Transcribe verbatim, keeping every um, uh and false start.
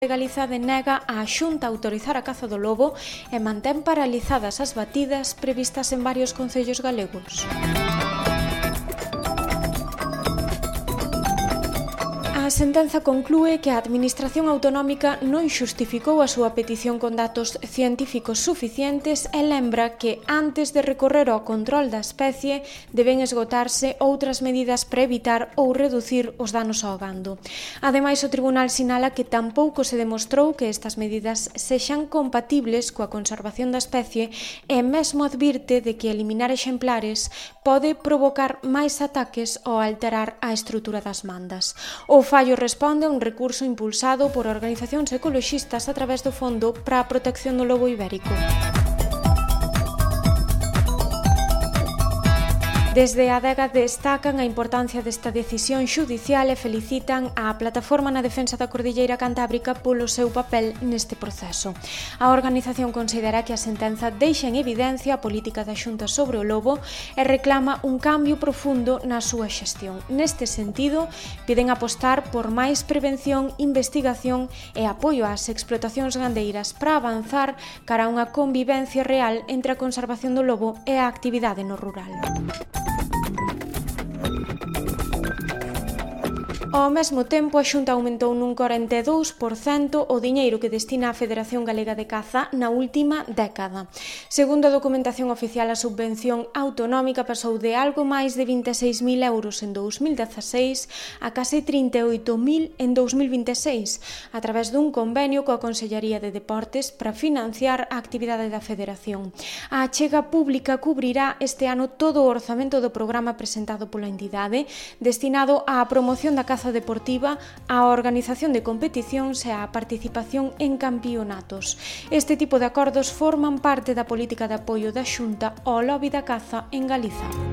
de Galiza denega a Xunta autorizar a caza do lobo e mantén paralizadas as batidas previstas en varios concellos galegos. A sentenza conclúe que a Administración Autonómica non xustificou a súa petición con datos científicos suficientes e lembra que antes de recorrer ao control da especie deben esgotarse outras medidas para evitar ou reducir os danos ao gando. Ademais, o Tribunal sinala que tampouco se demostrou que estas medidas sexan compatibles coa conservación da especie e mesmo advirte de que eliminar exemplares pode provocar máis ataques ou alterar a estrutura das mandas. O fallo responde a un recurso impulsado por organizacións ecoloxistas a través do Fondo para a Protección do Lobo Ibérico. Desde a Adega destacan a importancia desta decisión xudicial e felicitan a Plataforma na Defensa da Cordilleira Cantábrica polo seu papel neste proceso. A organización considera que a sentenza deixa en evidencia a política da Xunta sobre o lobo e reclama un cambio profundo na súa xestión. Neste sentido, piden apostar por máis prevención, investigación e apoio ás explotacións gandeiras para avanzar cara a unha convivencia real entre a conservación do lobo e a actividade no rural. Ao mesmo tempo, a Xunta aumentou nun corenta e dous por cento o diñeiro que destina a Federación Galega de Caza na última década. Segundo a documentación oficial, a subvención autonómica pasou de algo máis de vinte e seis mil euros en dous mil dezaseis a case trinta e oito mil en dous mil vinte e seis, a través dun convenio coa Consellería de Deportes para financiar a actividade da Federación. A achega pública cubrirá este ano todo o orzamento do programa presentado pola entidade, destinado á promoción da caza deportiva, a organización de competicións e a participación en campionatos. Este tipo de acordos forman parte da política de apoio da Xunta ao lobby da caza en Galiza.